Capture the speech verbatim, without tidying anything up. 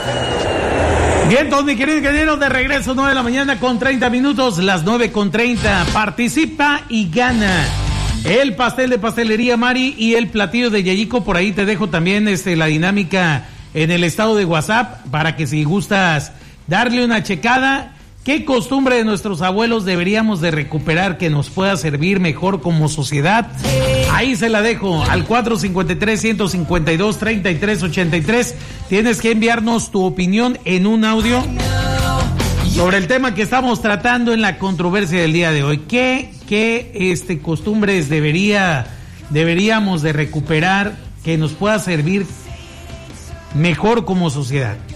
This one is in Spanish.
Bien, todos mis queridos ingenieros, de regreso, nueve de la mañana con treinta minutos, las nueve con treinta. Participa y gana el pastel de Pastelería Mari y el platillo de Yayico. Por ahí te dejo también este, la dinámica en el estado de WhatsApp para que si gustas darle una checada. ¿Qué costumbre de nuestros abuelos deberíamos de recuperar que nos pueda servir mejor como sociedad? Ahí se la dejo al cuatro cinco tres, uno cinco dos, tres tres ocho tres. Tienes que enviarnos tu opinión en un audio sobre el tema que estamos tratando en la controversia del día de hoy. ¿Qué, qué este, costumbres debería, deberíamos de recuperar que nos pueda servir mejor como sociedad?